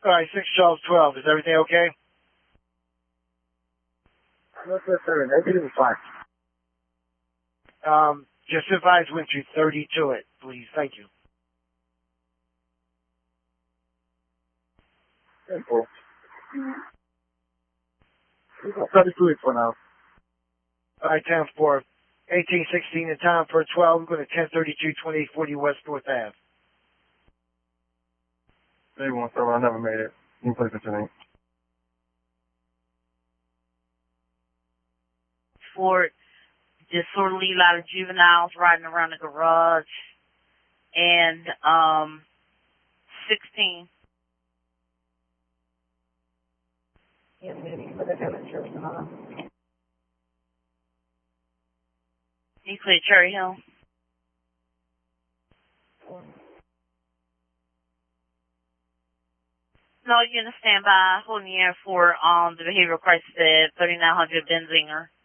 All right, 6 Charles 12. Is everything okay? Yes, sir. Everything is fine. Just advise Wintry 30 to it, please. Thank you. Simple. 32 for now. All right, 10 for 1816 in time for 12. We're going to 1032 2840 West 4th Ave. They won't, sir. I never made it. You can play for tonight. For disorderly, lot of juveniles riding around the garage, and 16. Yes, maybe. But I haven't sure. You clear Cherry Hill. No, you're going to stand by, holding the air for the behavioral crisis at 3900 Benzinger.